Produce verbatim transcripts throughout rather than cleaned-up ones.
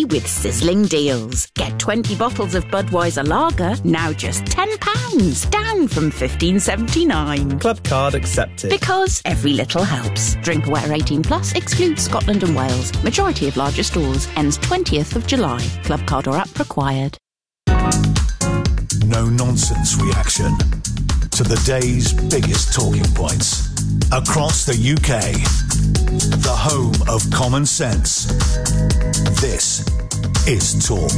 with sizzling deals. Get twenty bottles of Budweiser Lager, now just ten pounds, down from fifteen seventy-nine. Club card accepted. Because every little helps. Drink aware eighteen plus, excludes Scotland and Wales. Majority of larger stores. Ends twentieth of July. Club card or app required. No-nonsense reaction to the day's biggest talking points. Across the U K, the home of common sense. This is Talk.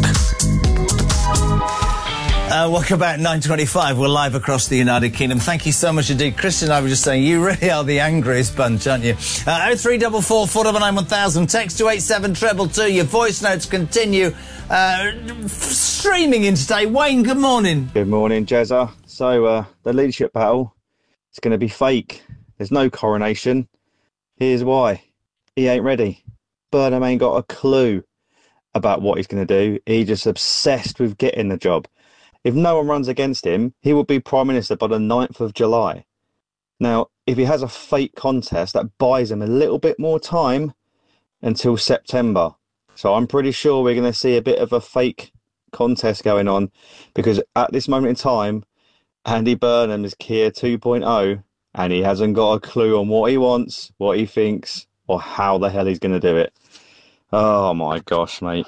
Uh, welcome back, nine twenty-five. We're live across the United Kingdom. Thank you so much indeed. Christian and I were just saying, you really are the angriest bunch, aren't you? Uh, oh three four four, four nine nine, one thousand. Text to eight seven two two two. Your voice notes continue uh, streaming in today. Wayne, good morning. Good morning, Jezza. So, uh, the leadership battle is going to be fake. There's no coronation. Here's why. He ain't ready. Burnham ain't got a clue about what he's going to do. He's just obsessed with getting the job. If no one runs against him, he will be Prime Minister by the ninth of July. Now, if he has a fake contest, that buys him a little bit more time until September. So I'm pretty sure we're going to see a bit of a fake contest going on, because at this moment in time, Andy Burnham is Keir two point oh, and he hasn't got a clue on what he wants, what he thinks, or how the hell he's going to do it. Oh, my gosh, mate.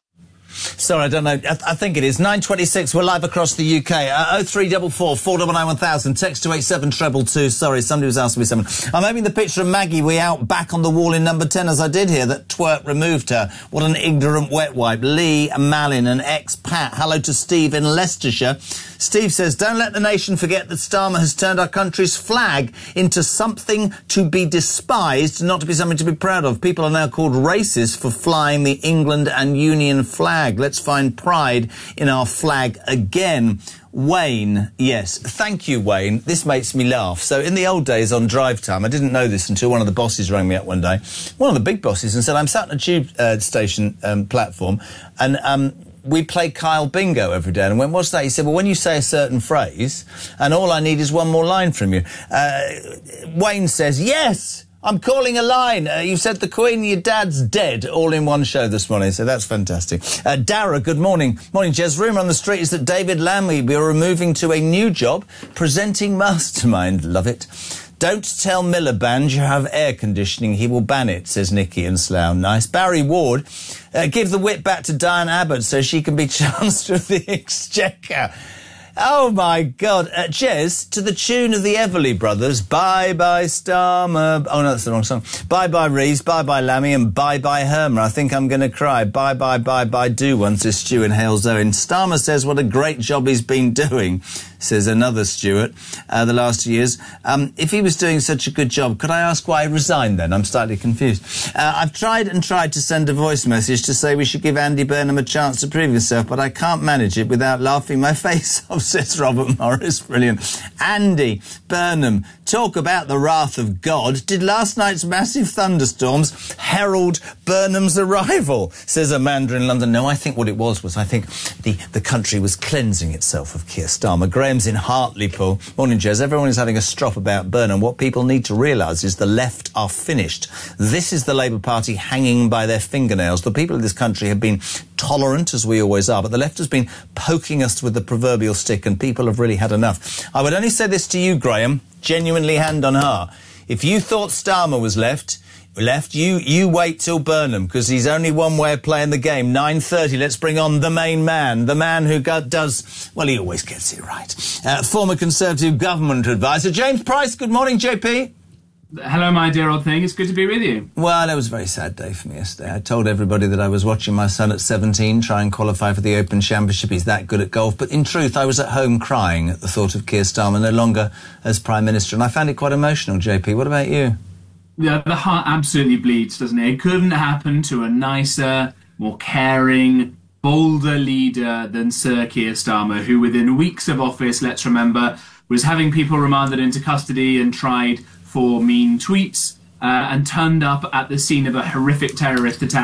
Sorry, I don't know. I, th- I think it is. nine twenty-six, we're live across the U K. Uh, oh three four four, four nine nine, one thousand. Text to eight seven two two. Sorry, somebody was asking me something. I'm having the picture of Maggie we out back on the wall in number ten, as I did here, that twerp removed her. What an ignorant wet wipe. Lee Malin, an ex-Pat. Hello to Steve in Leicestershire. Steve says, don't let the nation forget that Starmer has turned our country's flag into something to be despised, not to be something to be proud of. People are now called racist for flying the England and Union flag. Let's find pride in our flag again. Wayne, yes. Thank you, Wayne. This makes me laugh. So in the old days on drive time, I didn't know this until one of the bosses rang me up one day, one of the big bosses, and said, I'm sat on a tube uh, station um, platform, and um, we play Kyle Bingo every day. And I went, what's that? He said, well, when you say a certain phrase, and all I need is one more line from you. Uh, Wayne says, yes! I'm calling a line. Uh, you said the Queen, your dad's dead, all in one show this morning, so that's fantastic. Uh, Dara, good morning. Morning, Jez. Rumour on the street is that David Lamb will be moving to a new job, presenting Mastermind. Love it. Don't tell Miliband you have air conditioning. He will ban it, says Nikki in Slough. Nice. Barry Ward, uh, give the whip back to Diane Abbott so she can be Chancellor of the Exchequer. Oh, my God. Uh, Jez, to the tune of the Everly Brothers, bye-bye Starmer. Oh, no, that's the wrong song. Bye-bye Reeves, bye-bye Lammy, and bye-bye Hermer. I think I'm going to cry. Bye-bye, bye-bye do one, says Stu in Hales Owen. Starmer says what a great job he's been doing, says another Stuart, uh, the last two years. Um, if he was doing such a good job, could I ask why he resigned then? I'm slightly confused. Uh, I've tried and tried to send a voice message to say we should give Andy Burnham a chance to prove himself, but I can't manage it without laughing my face off, says Robert Morris. Brilliant. Andy Burnham, talk about the wrath of God. Did last night's massive thunderstorms herald Burnham's arrival, says Amanda in London. No, I think what it was was I think the, the country was cleansing itself of Keir Starmer. Graham's in Hartlepool. Morning, Jez. Everyone is having a strop about Burnham. What people need to realise is the left are finished. This is the Labour Party hanging by their fingernails. The people of this country have been tolerant, as we always are, but the left has been poking us with the proverbial stick, and people have really had enough. I would only say this to you, Graham, genuinely hand on heart. If you thought Starmer was left, left, you you wait till Burnham, because he's only one way of playing the game. nine thirty, let's bring on the main man, the man who got, does, well, he always gets it right. Uh, former Conservative government advisor, James Price. Good morning, J P. Hello, my dear old thing. It's good to be with you. Well, it was a very sad day for me yesterday. I told everybody that I was watching my son at seventeen try and qualify for the Open Championship. He's that good at golf. But in truth, I was at home crying at the thought of Keir Starmer no longer as Prime Minister. And I found it quite emotional, J P. What about you? Yeah, the heart absolutely bleeds, doesn't it? It couldn't happen to a nicer, more caring, bolder leader than Sir Keir Starmer, who within weeks of office, let's remember, was having people remanded into custody and tried for mean tweets, uh, and turned up at the scene of a horrific terrorist attack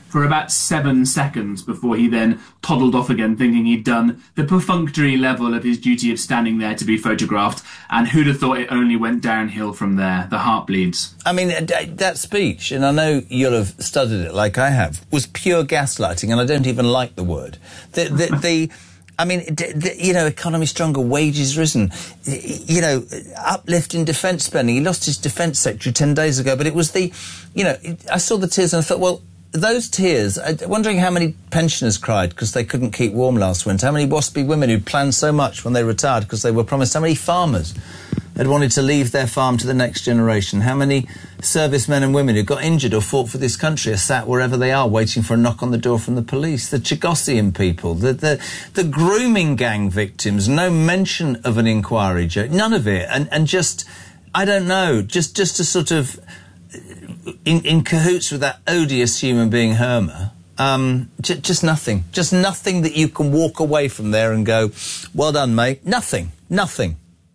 for about seven seconds before he then toddled off again, thinking he'd done the perfunctory level of his duty of standing there to be photographed. And who'd have thought it only went downhill from there? The heart bleeds. I mean, that speech, and I know you'll have studied it like I have, was pure gaslighting, and I don't even like the word. The, the, the I mean, d- d- you know, economy stronger, wages risen, you know, uplift in defence spending. He lost his defence secretary ten days ago, but it was the, you know, I saw the tears and I thought, well, those tears, I'm wondering how many pensioners cried because they couldn't keep warm last winter, how many waspy women who planned so much when they retired because they were promised, how many farmers had wanted to leave their farm to the next generation, how many servicemen and women who got injured or fought for this country are sat wherever they are waiting for a knock on the door from the police, the Chagosian people, the, the, the grooming gang victims, no mention of an inquiry, Joe, none of it, and, and just, I don't know, just, just to sort of, in, in cahoots with that odious human being Hermer, um, j- just nothing. Just nothing that you can walk away from there and go, well done, mate. Nothing. Nothing.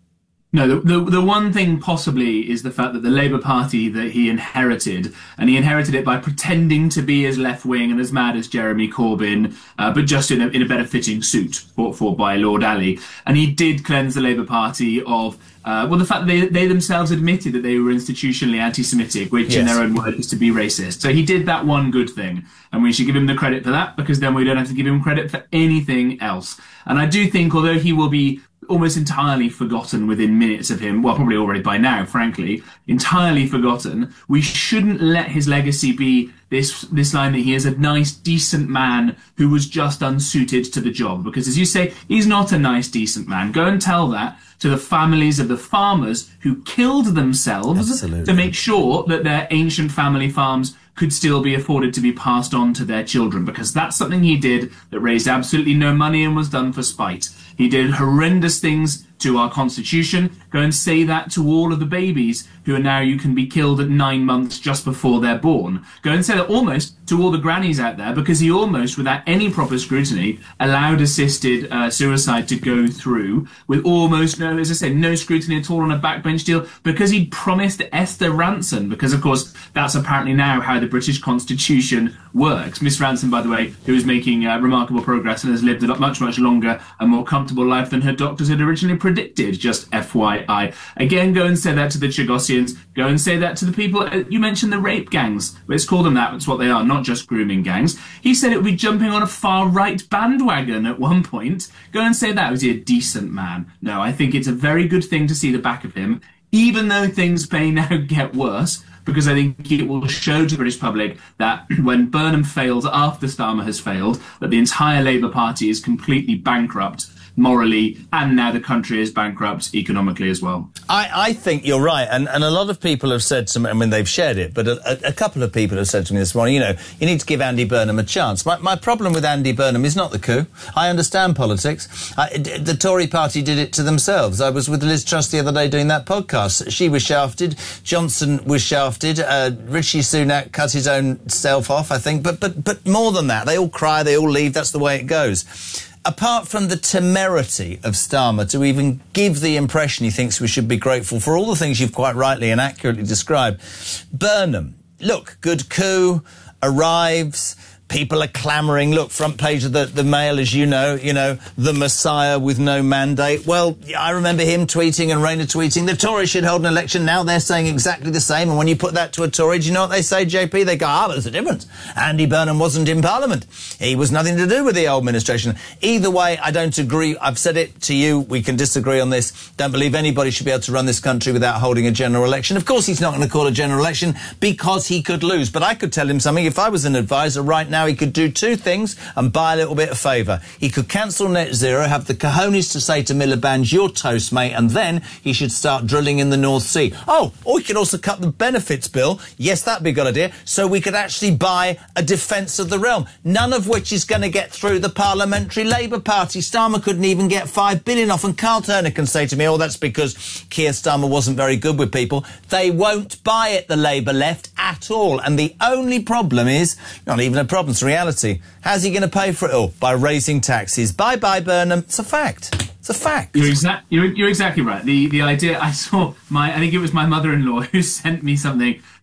No, the, the the one thing possibly is the fact that the Labour Party that he inherited, and he inherited it by pretending to be as left-wing and as mad as Jeremy Corbyn, uh, but just in a, in a better fitting suit fought for by Lord Ali. And he did cleanse the Labour Party of, uh, well, the fact that they, they themselves admitted that they were institutionally anti-Semitic, which yes. in their own words is to be racist. So he did that one good thing, and we should give him the credit for that, because then we don't have to give him credit for anything else. And I do think, although he will be almost entirely forgotten within minutes of him, well, probably already by now, frankly, entirely forgotten, we shouldn't let his legacy be this this line that he is a nice, decent man who was just unsuited to the job. Because, as you say, he's not a nice, decent man. Go and tell that to the families of the farmers who killed themselves Absolutely. to make sure that their ancient family farms could still be afforded to be passed on to their children, because that's something he did that raised absolutely no money and was done for spite. He did horrendous things to our constitution. Go and say that to all of the babies who are now, you can be killed at nine months just before they're born. Go and say that almost to all the grannies out there, because he almost, without any proper scrutiny, allowed assisted uh, suicide to go through with almost no, as I said, no scrutiny at all on a backbench deal, because he'd promised Esther Rantzen, because of course that's apparently now how the British Constitution works. Miss Rantzen, by the way, who is making uh, remarkable progress and has lived a much, much longer and more comfortable life than her doctors had originally predicted, just F Y I. Again, go and say that to the Chagosians. Go and say that to the people. Uh, you mentioned the rape gangs. Let's call them that. That's what they are, not just grooming gangs. He said it would be jumping on a far-right bandwagon at one point. Go and say that. Was he a decent man? No, I think it's a very good thing to see the back of him, even though things may now get worse, because I think it will show to the British public that when Burnham fails after Starmer has failed, that the entire Labour Party is completely bankrupt morally, and now the country is bankrupt economically as well. I, I think you're right, and, and a lot of people have said to me, I mean, they've shared it, but a, a couple of people have said to me this morning, you know, you need to give Andy Burnham a chance. My, my problem with Andy Burnham is not the coup. I understand politics. I, the Tory party did it to themselves. I was with Liz Truss the other day doing that podcast. She was shafted. Johnson was shafted. Uh, Rishi Sunak cut his own self off, I think. But, but, but more than that, they all cry, they all leave. That's the way it goes. Apart from the temerity of Starmer to even give the impression he thinks we should be grateful for all the things you've quite rightly and accurately described, Burnham, look, good coup, arrives, people are clamouring, look, front page of the, the Mail, as you know, you know, the Messiah with no mandate. Well, I remember him tweeting and Rayner tweeting, the Tories should hold an election. Now they're saying exactly the same. And when you put that to a Tory, do you know what they say, J P? They go, ah, but there's a difference. Andy Burnham wasn't in Parliament. He was nothing to do with the old administration. Either way, I don't agree. I've said it to you. We can disagree on this. Don't believe anybody should be able to run this country without holding a general election. Of course, he's not going to call a general election because he could lose. But I could tell him something. If I was an advisor right now, Now he could do two things and buy a little bit of favour. He could cancel net zero, have the cojones to say to Miliband, you're toast, mate, and then he should start drilling in the North Sea. Oh, or he could also cut the benefits bill. Yes, that'd be a good idea. So we could actually buy a defence of the realm, none of which is going to get through the Parliamentary Labour Party. Starmer couldn't even get five billion off, and Carl Turner can say to me, oh, that's because Keir Starmer wasn't very good with people. They won't buy it, the Labour left, at all. And the only problem is, not even a problem, it's a reality. How's he going to pay for it all? By raising taxes. Bye-bye, Burnham. It's a fact. It's a fact. You're, exa- you're, you're exactly right. The the idea, I saw my, I think it was my mother-in-law who sent me something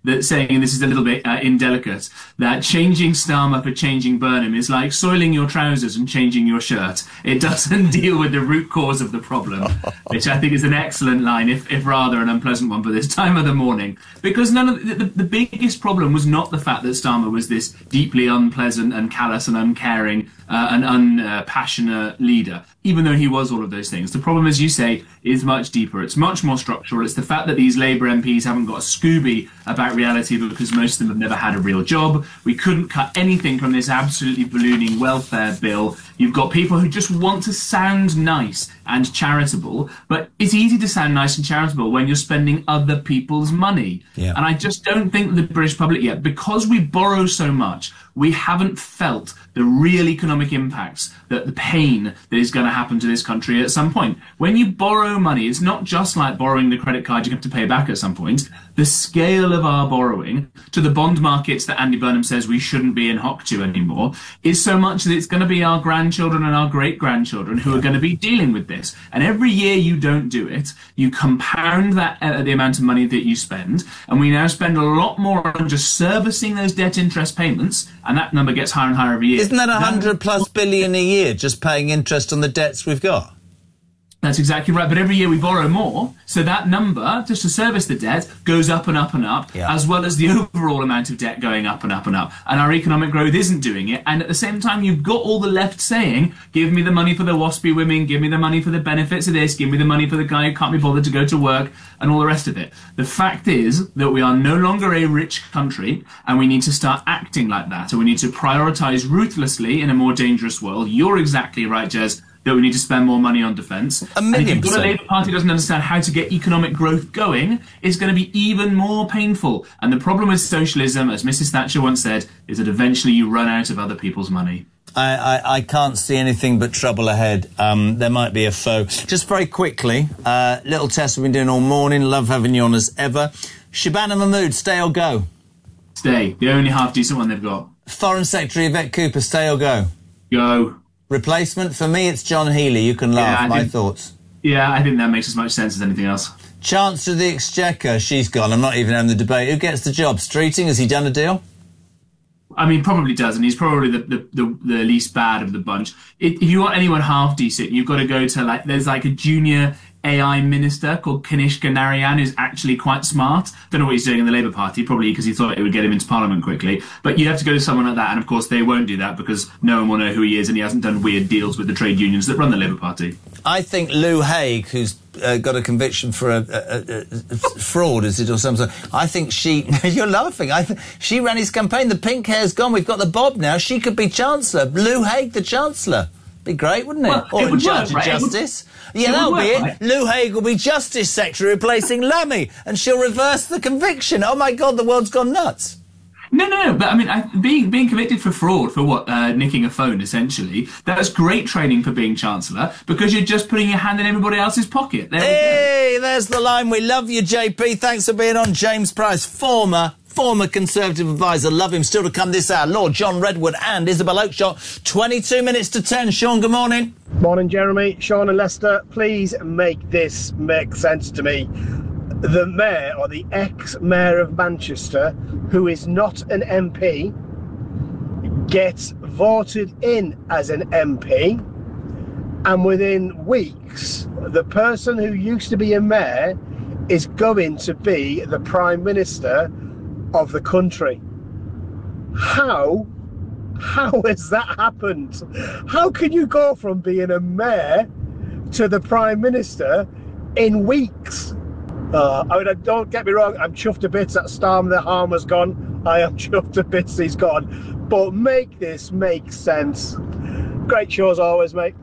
that saying, and this is a little bit uh, indelicate, that changing Starmer for changing Burnham is like soiling your trousers and changing your shirt. It doesn't deal with the root cause of the problem, which I think is an excellent line, if, if rather an unpleasant one for this time of the morning. Because none of the, the, the biggest problem was not the fact that Starmer was this deeply unpleasant and callous and uncaring uh, and unpassionate leader, even though he was all of those things. The problem, as you say, is much deeper. It's much more structural. It's the fact that these Labour M Ps haven't got a Scooby about reality because most of them have never had a real job. We couldn't cut anything from this absolutely ballooning welfare bill. You've got people who just want to sound nice and charitable, but it's easy to sound nice and charitable when you're spending other people's money. Yeah. And I just don't think the British public yet, because we borrow so much, we haven't felt the real economic impacts, that the pain that is going to happen to this country at some point. When you borrow money, it's not just like borrowing the credit card you have to pay back at some point. The scale of our borrowing to the bond markets that Andy Burnham says we shouldn't be in hock to anymore is so much that it's going to be our grandchildren and our great-grandchildren who are going to be dealing with this. And every year you don't do it, you compound that uh, the amount of money that you spend, and we now spend a lot more on just servicing those debt interest payments, and that number gets higher and higher every year. Isn't that a hundred plus billion a year just paying interest on the debts we've got? That's exactly right. But every year we borrow more, so that number, just to service the debt, goes up and up and up, yeah. as well as the overall amount of debt going up and up and up. And our economic growth isn't doing it. And at the same time, you've got all the left saying, give me the money for the waspy women, give me the money for the benefits of this, give me the money for the guy who can't be bothered to go to work, and all the rest of it. The fact is that we are no longer a rich country, and we need to start acting like that. And we need to prioritise ruthlessly in a more dangerous world. You're exactly right, Jez, that we need to spend more money on defence. A million and if you've got percent. a Labour Party that doesn't understand how to get economic growth going, it's going to be even more painful. And the problem with socialism, as Missus Thatcher once said, is that eventually you run out of other people's money. I, I, I can't see anything but trouble ahead. Um, there might be a foe. Just very quickly, uh, little test we've been doing all morning. Love having you on as ever. Shabana Mahmood, stay or go? Stay. The only half-decent one they've got. Foreign Secretary Yvette Cooper, stay or go? Go. Replacement? For me, it's John Healey. You can laugh. Yeah, My think, thoughts. Yeah, I think that makes as much sense as anything else. Chancellor of the Exchequer, she's gone. I'm not even having the debate. Who gets the job? Streeting? Has he done a deal? I mean, probably does, and he's probably the the, the, the least bad of the bunch. It, if you want anyone half decent, you've got to go to, like, there's like a junior A I minister called Kanishka Narayan, who's actually quite smart. Don't know what he's doing in the Labour Party, probably because he thought it would get him into Parliament quickly. But you have to go to someone like that, and of course they won't do that because no one will know who he is, and he hasn't done weird deals with the trade unions that run the Labour Party. I think Lou Haig, who's uh, got a conviction for a, a, a, a fraud, is it, or something? I think she... You're laughing. I th- she ran his campaign. The pink hair's gone. We've got the bob now. She could be Chancellor. Lou Haig, the Chancellor. Be great, wouldn't it? Well, or it would Judge work, right? of Justice. It would, yeah, it that'll would be work, it. right? Lou Haig will be Justice Secretary replacing Lammy, and she'll reverse the conviction. Oh, my God, the world's gone nuts. No, no, no. But I mean, I, being being convicted for fraud, for what, uh, nicking a phone, essentially, that's great training for being Chancellor because you're just putting your hand in everybody else's pocket. There Hey, there's the line. We love you, J P. Thanks for being on. James Price, former former Conservative advisor. Love him. Still to come this hour, Lord John Redwood and Isabel Oakeshott. twenty-two minutes to ten. Sean, good morning. Morning, Jeremy. Sean and Lester, please make this make sense to me. The mayor, or the ex-mayor of Manchester, who is not an M P, gets voted in as an M P, and within weeks, the person who used to be a mayor is going to be the Prime Minister of the country. How? How has that happened? How can you go from being a mayor to the Prime Minister in weeks? Uh, I mean, don't get me wrong, I'm chuffed to bits that Starmer the Harmer's gone. I am chuffed to bits he's gone. But make this make sense. Great show as always, mate.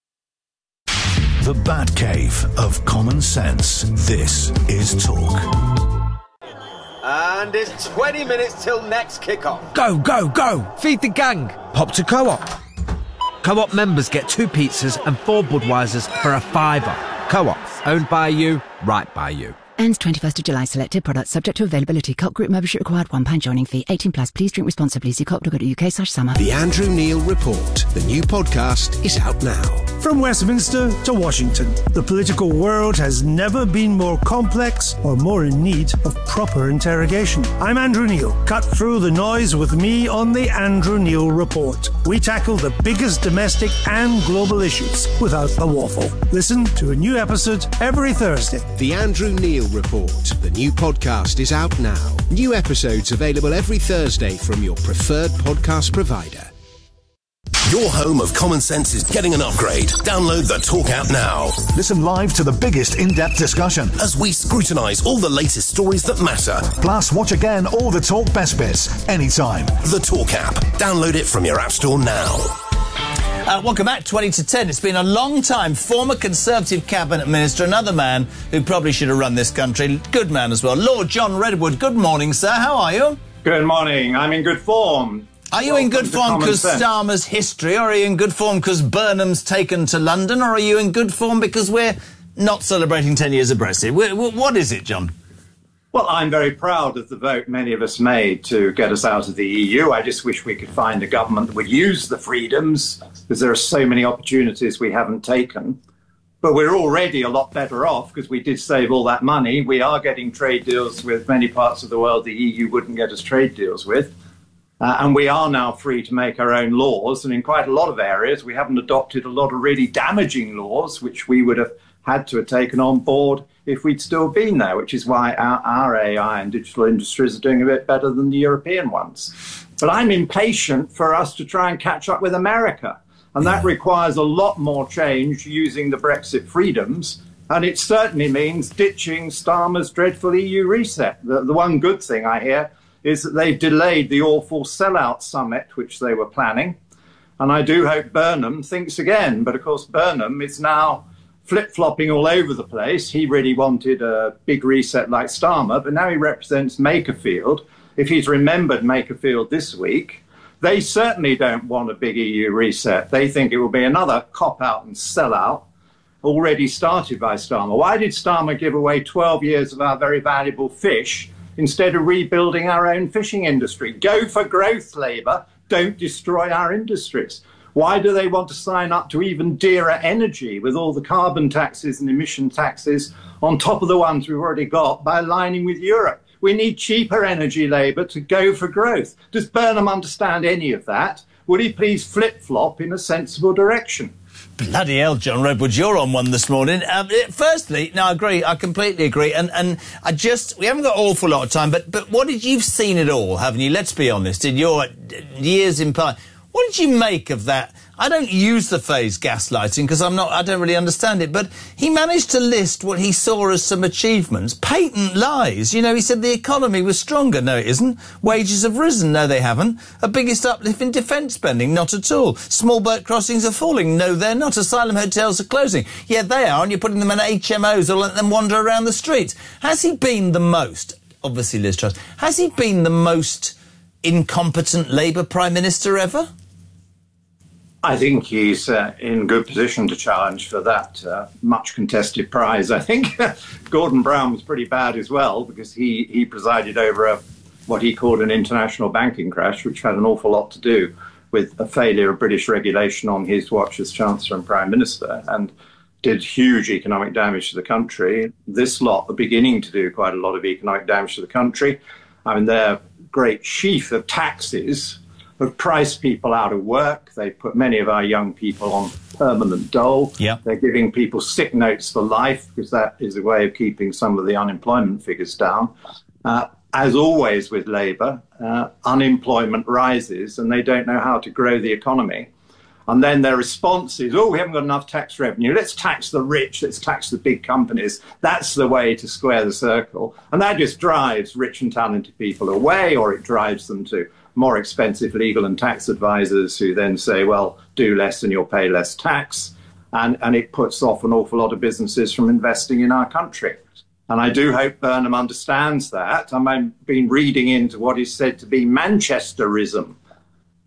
The Batcave of Common Sense. This is Talk. And it's twenty minutes till next kickoff. Go, go, go! Feed the gang! Pop to Co-op. Co-op members get two pizzas and four Budweisers for a fiver. Co-op, owned by you, right by you. Ends twenty-first of July. Selected products subject to availability. Co-op group membership required. one pound joining fee. eighteen plus. Please drink responsibly. See co op dot co dot uk slash summer. The Andrew Neil Report. The new podcast is out now. From Westminster to Washington, the political world has never been more complex or more in need of proper interrogation. I'm Andrew Neil. Cut through the noise with me on the Andrew Neil Report. We tackle the biggest domestic and global issues without the waffle. Listen to a new episode every Thursday. The Andrew Neil Report, the new podcast, is out now. New episodes available every Thursday from your preferred podcast provider. Your home of common sense is getting an upgrade. Download the Talk app now. Listen live to the biggest in-depth discussion as we scrutinise all the latest stories that matter. Plus, watch again all the Talk best bits, anytime. The Talk app. Download it from your app store now. Uh, welcome back, twenty to ten. It's been a long time. Former Conservative Cabinet Minister, another man who probably should have run this country. Good man as well. Lord John Redwood, good morning, sir. How are you? Good morning. I'm in good form. Are you Welcome in good form because Starmer's history, or are you in good form because Burnham's taken to London, or are you in good form because we're not celebrating ten years of Brexit? What is it, John? Well, I'm very proud of the vote many of us made to get us out of the E U. I just wish we could find a government that would use the freedoms, because there are so many opportunities we haven't taken. But we're already a lot better off because we did save all that money. We are getting trade deals with many parts of the world the E U wouldn't get us trade deals with. Uh, and we are now free to make our own laws. And in quite a lot of areas, we haven't adopted a lot of really damaging laws, which we would have had to have taken on board if we'd still been there, which is why our, our A I and digital industries are doing a bit better than the European ones. But I'm impatient for us to try and catch up with America. And that requires a lot more change using the Brexit freedoms. And it certainly means ditching Starmer's dreadful E U reset. The, the one good thing I hear is that they've delayed the awful sellout summit, which they were planning. And I do hope Burnham thinks again. But of course, Burnham is now flip-flopping all over the place. He really wanted a big reset like Starmer, but now he represents Makerfield. If he's remembered Makerfield this week, they certainly don't want a big E U reset. They think it will be another cop-out and sellout already started by Starmer. Why did Starmer give away twelve years of our very valuable fish instead of rebuilding our own fishing industry? Go for growth, Labour. Don't destroy our industries. Why do they want to sign up to even dearer energy with all the carbon taxes and emission taxes on top of the ones we've already got by aligning with Europe? We need cheaper energy, Labour, to go for growth. Does Burnham understand any of that? Would he please flip-flop in a sensible direction? Bloody hell, John Redwood, you're on one this morning. Um, firstly, no, I agree. I completely agree. And and I just, we haven't got an awful lot of time, but but what did you've seen it all, haven't you? Let's be honest. In your years in Parliament, what did you make of that? I don't use the phrase gaslighting because I'm not, I don't really understand it, but he managed to list what he saw as some achievements. Patent lies. You know, he said the economy was stronger. No, it isn't. Wages have risen. No, they haven't. A biggest uplift in defence spending. Not at all. Small boat crossings are falling. No, they're not. Asylum hotels are closing. Yeah, they are, and you're putting them in H M Os or letting them wander around the streets. Has he been the most, obviously Liz Truss, has he been the most incompetent Labour Prime Minister ever? I think he's uh, in good position to challenge for that uh, much contested prize. I think Gordon Brown was pretty bad as well because he, he presided over a, what he called an international banking crash, which had an awful lot to do with a failure of British regulation on his watch as Chancellor and Prime Minister, and did huge economic damage to the country. This lot are beginning to do quite a lot of economic damage to the country. I mean, their great sheaf of taxes have priced people out of work. They put many of our young people on permanent dole. Yeah. They're giving people sick notes for life because that is a way of keeping some of the unemployment figures down. Uh, as always with Labour, uh, unemployment rises and they don't know how to grow the economy. And then their response is, oh, we haven't got enough tax revenue. Let's tax the rich. Let's tax the big companies. That's the way to square the circle. And that just drives rich and talented people away, or it drives them to more expensive legal and tax advisors who then say, well, do less and you'll pay less tax. And, and it puts off an awful lot of businesses from investing in our country. And I do hope Burnham understands that. I've been reading into what is said to be Manchesterism.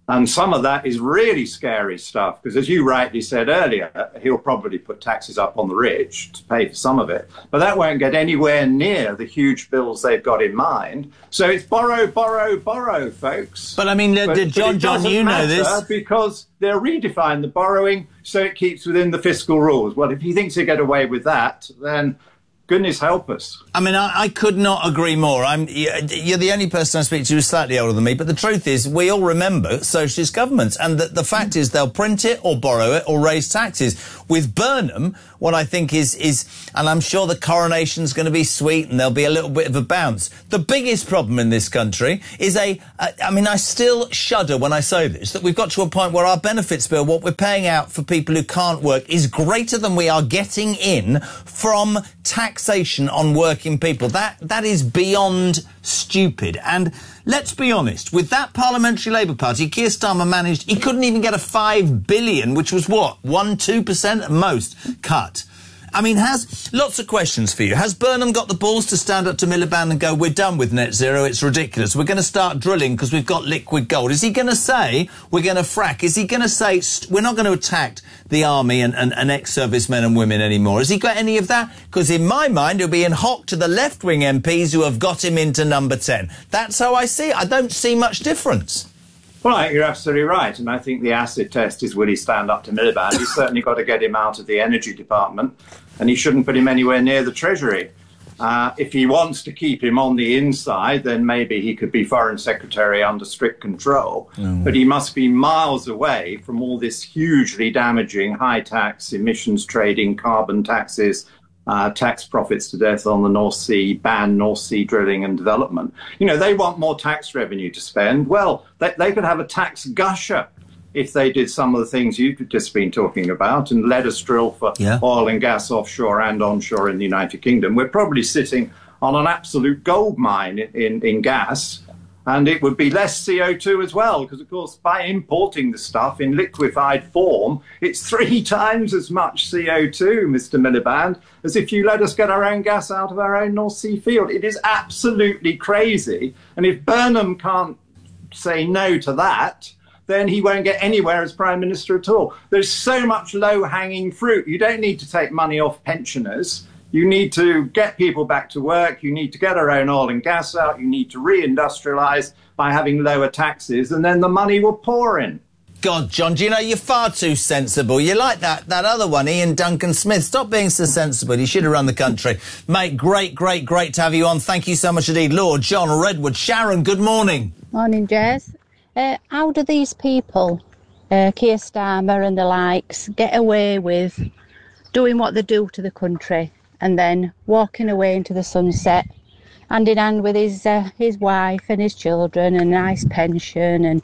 And some of that is really scary stuff, because as you rightly said earlier, he'll probably put taxes up on the rich to pay for some of it. But that won't get anywhere near the huge bills they've got in mind. So it's borrow, borrow, borrow, folks. But I mean, but, did John, John, you know this? Because they'll redefine the borrowing so it keeps within the fiscal rules. Well, if he thinks he'll get away with that, then goodness help us. I mean, I, I could not agree more. I'm, you're the only person I speak to who's slightly older than me, but the truth is we all remember socialist governments, and the, the fact is they'll print it or borrow it or raise taxes. With Burnham, what I think is, is, and I'm sure the coronation's going to be sweet and there'll be a little bit of a bounce. The biggest problem in this country is a, a, I mean, I still shudder when I say this, that we've got to a point where our benefits bill, what we're paying out for people who can't work, is greater than we are getting in from taxation on working people. That, that is beyond stupid. And let's be honest, with that Parliamentary Labour Party, Keir Starmer managed, he couldn't even get a five billion, which was what, one, two percent at most, cut. I mean, has, lots of questions for you. Has Burnham got the balls to stand up to Miliband and go, we're done with net zero, it's ridiculous, we're going to start drilling because we've got liquid gold? Is he going to say, we're going to frack? Is he going to say, we're not going to attack the army and, and, and ex-servicemen and women anymore? Has he got any of that? Because in my mind, he'll be in hock to the left-wing M Ps who have got him into number ten. That's how I see it. I don't see much difference. Well, you're absolutely right. And I think the acid test is, will he stand up to Miliband? He's certainly got to get him out of the energy department, and he shouldn't put him anywhere near the Treasury. Uh, if he wants to keep him on the inside, then maybe he could be Foreign Secretary under strict control. Mm. But he must be miles away from all this hugely damaging high tax emissions trading, carbon taxes, Uh, tax profits to death on the North Sea, ban North Sea drilling and development. You know, they want more tax revenue to spend. Well, they, they could have a tax gusher if they did some of the things you've just been talking about and let us drill for yeah. oil and gas offshore and onshore in the United Kingdom. We're probably sitting on an absolute gold mine in, in, in gas. And it would be less C O two as well, because, of course, by importing the stuff in liquefied form, it's three times as much C O two, Mister Miliband, as if you let us get our own gas out of our own North Sea field. It is absolutely crazy. And if Burnham can't say no to that, then he won't get anywhere as Prime Minister at all. There's so much low-hanging fruit. You don't need to take money off pensioners. You need to get people back to work. You need to get our own oil and gas out. You need to reindustrialise by having lower taxes, and then the money will pour in. God, John, do you know, you're far too sensible. You're like that, that other one, Ian Duncan Smith. Stop being so sensible. You should have run the country. Mate, great, great, great to have you on. Thank you so much indeed. Lord John Redwood. Sharon, good morning. Morning, Jez. Uh, how do these people, uh, Keir Starmer and the likes, get away with doing what they do to the country and then walking away into the sunset, hand in hand with his uh, his wife and his children, and a nice pension, and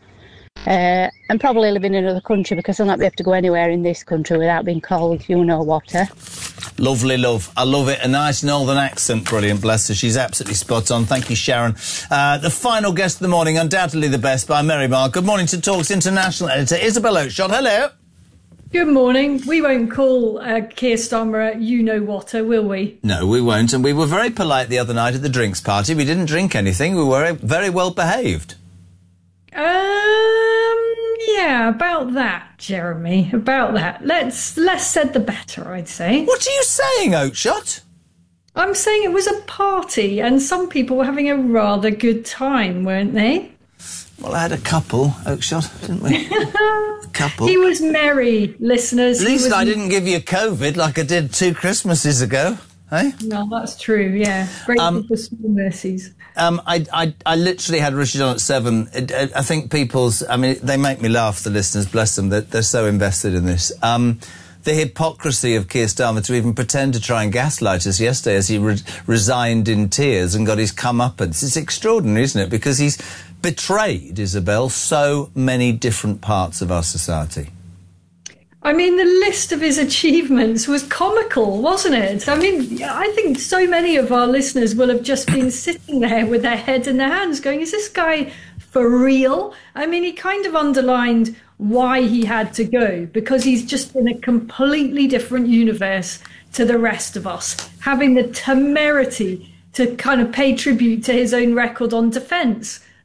uh, and probably live in another country, because he'll not be able to go anywhere in this country without being called you-know-what-er. Lovely, love. I love it. A nice northern accent. Brilliant. Bless her. She's absolutely spot on. Thank you, Sharon. Uh, the final guest of the morning, undoubtedly the best, by Mary Marr. Good morning to Talk's international editor, Isabel Oakeshott. Hello. Good morning. We won't call uh, Keir Starmer you-know-what-er, will we? No, we won't. And we were very polite the other night at the drinks party. We didn't drink anything. We were very well behaved. Um, yeah, about that, Jeremy. About that. Let's less said the better, I'd say. What are you saying, Oakeshott? I'm saying it was a party, and some people were having a rather good time, weren't they? Well, I had a couple, Oakeshott, didn't we? A couple. He was merry, listeners. At least was... I didn't give you COVID like I did two Christmases ago, eh? No, that's true, yeah. Grateful um, for small mercies. Um, I, I, I literally had Richard on at seven. I, I think people's, I mean, they make me laugh, the listeners, bless them. They're, they're so invested in this. Um, the hypocrisy of Keir Starmer to even pretend to try and gaslight us yesterday as he re resigned in tears and got his comeuppance. It's extraordinary, isn't it? Because he's betrayed, Isabel, so many different parts of our society. I mean, the list of his achievements was comical, wasn't it? I mean, I think so many of our listeners will have just been sitting there with their head in their hands going, is this guy for real? I mean, he kind of underlined why he had to go, because he's just in a completely different universe to the rest of us, having the temerity to kind of pay tribute to his own record on defence.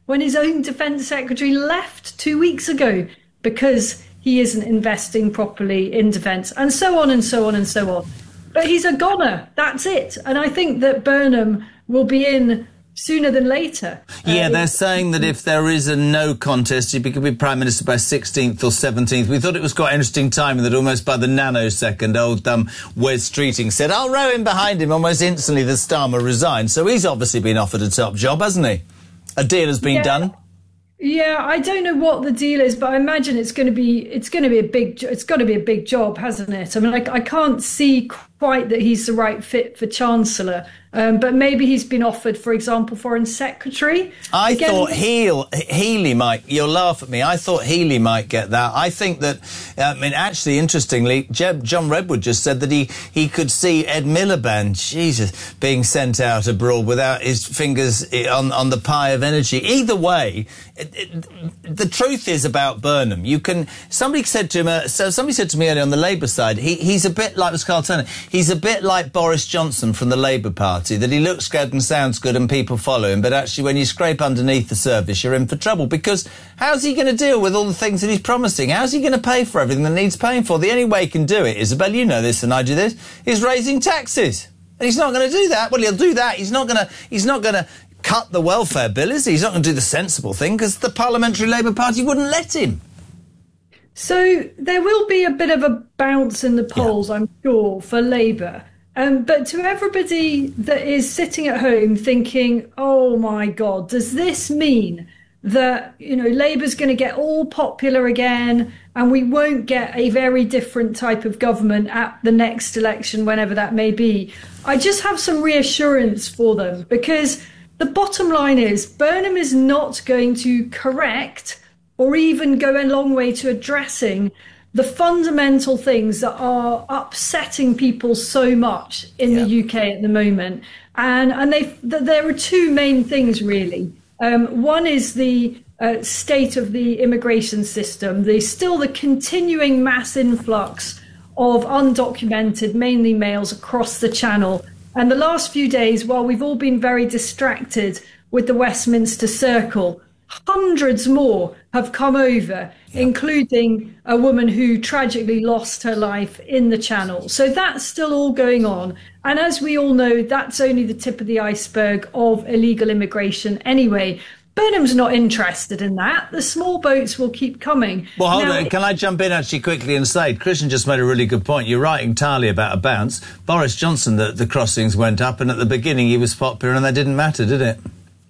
when his own defence secretary left two weeks ago because he isn't investing properly in defence, and so on and so on and so on. But he's a goner. That's it. And I think that Burnham will be in sooner than later. Yeah, uh, they're saying that if there is a no contest, he could be Prime Minister by sixteenth or seventeenth. We thought it was quite interesting timing that almost by the nanosecond, old um, Wes Streeting said, I'll row in behind him. Almost instantly, the Starmer resigned. So he's obviously been offered a top job, hasn't he? A deal has been yeah. done. Yeah, I don't know what the deal is, but I imagine it's going to be it's going to be a big it's got to be a big job, hasn't it? I mean, I, I can't see quite that he's the right fit for Chancellor, um, but maybe he's been offered, for example, Foreign Secretary. I Again, thought Heal, Healy might. You'll laugh at me. I thought Healy might get that. I think that. I mean, actually, interestingly, Jeb, John Redwood just said that he he could see Ed Miliband, Jesus, being sent out abroad without his fingers on on the pie of energy. Either way. It, it, the truth is about Burnham. You can. Somebody said to him. Uh, so somebody said to me earlier on the Labour side. He, he's a bit like was Carl Turner. He's a bit like Boris Johnson from the Labour Party. That he looks good and sounds good and people follow him. But actually, when you scrape underneath the surface, you're in for trouble. Because how's he going to deal with all the things that he's promising? How's he going to pay for everything that needs paying for? The only way he can do it, Isabel, you know this and I do this, is raising taxes. And he's not going to do that. Well, he'll do that. He's not going to. He's not going to. cut the welfare bill, is he? He's not going to do the sensible thing because the Parliamentary Labour Party wouldn't let him. So there will be a bit of a bounce in the polls, yeah. I'm sure, for Labour. Um, but to everybody that is sitting at home thinking, oh, my God, does this mean that, you know, Labour's going to get all popular again and we won't get a very different type of government at the next election, whenever that may be? I just have some reassurance for them because the bottom line is Burnham is not going to correct or even go a long way to addressing the fundamental things that are upsetting people so much in yeah. the U K at the moment. And and they there are two main things, really. Um, one is the uh, state of the immigration system. There's still the continuing mass influx of undocumented, mainly males, across the Channel. And the last few days, while we've all been very distracted with the Westminster Circle, hundreds more have come over, yeah. including a woman who tragically lost her life in the Channel. So that's still all going on. And as we all know, that's only the tip of the iceberg of illegal immigration anyway. Burnham's not interested in that. The small boats will keep coming. Well, hold now, on. Can I jump in actually quickly and say, Christian just made a really good point. You're right entirely about a bounce. Boris Johnson, the, the crossings went up, and at the beginning he was popular, and that didn't matter, did it?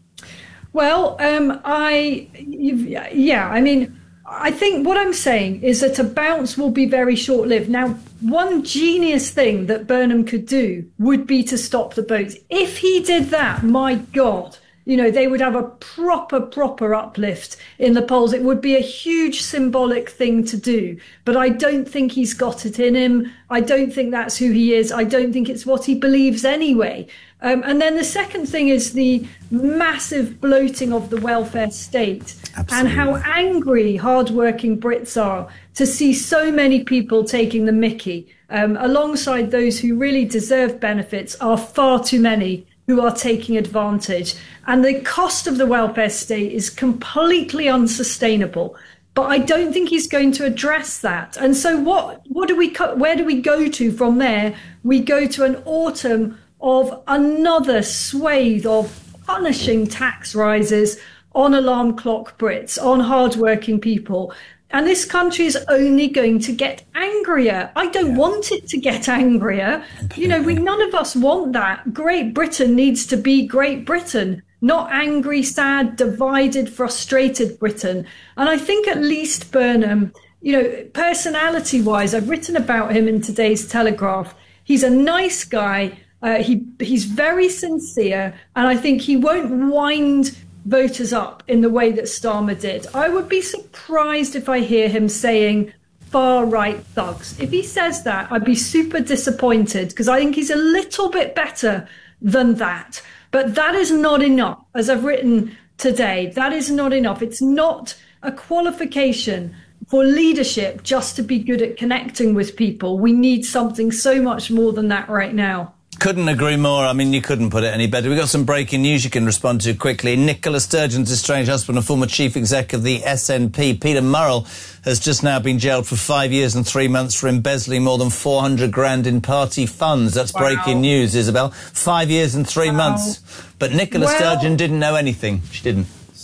Well, um, I, yeah, I mean, I think what I'm saying is that a bounce will be very short-lived. Now, one genius thing that Burnham could do would be to stop the boats. If he did that, my God, you know, they would have a proper, proper uplift in the polls. It would be a huge symbolic thing to do. But I don't think he's got it in him. I don't think that's who he is. I don't think it's what he believes anyway. Um, and then the second thing is the massive bloating of the welfare state. Absolutely. And how angry hardworking Brits are to see so many people taking the mickey. Um, alongside those who really deserve benefits are far too many who are taking advantage. And the cost of the welfare state is completely unsustainable. But I don't think he's going to address that. And so what, what do we, where do we go to from there? We go to an autumn of another swathe of punishing tax rises on alarm clock Brits, on hardworking people. And this country is only going to get angrier. I don't yeah. want it to get angrier. You know, we none of us want that. Great Britain needs to be Great Britain, not angry, sad, divided, frustrated Britain. And I think at least Burnham, you know, personality-wise, I've written about him in today's Telegraph. He's a nice guy. Uh, he he's very sincere, and I think he won't wind voters up in the way that Starmer did. I would be surprised if I hear him saying far-right thugs. If he says that, I'd be super disappointed because I think he's a little bit better than that. But that is not enough. As I've written today, that is not enough. It's not a qualification for leadership just to be good at connecting with people. We need something so much more than that right now. Couldn't agree more. I mean, you couldn't put it any better. We've got some breaking news you can respond to quickly. Nicola Sturgeon's estranged husband and former chief exec of the S N P, Peter Murrell, has just now been jailed for five years and three months for embezzling more than four hundred grand in party funds. That's Wow. breaking news, Isabel. Five years and three Wow. months. But Nicola Well- Sturgeon didn't know anything. She didn't.